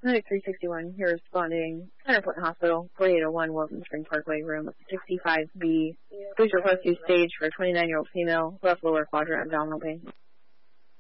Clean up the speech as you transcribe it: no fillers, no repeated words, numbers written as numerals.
Medic 361, here responding. Center Point Hospital, 4801 Wilton Spring Parkway, room 65B. Please request you stage for a 29-year-old female, left lower quadrant abdominal pain.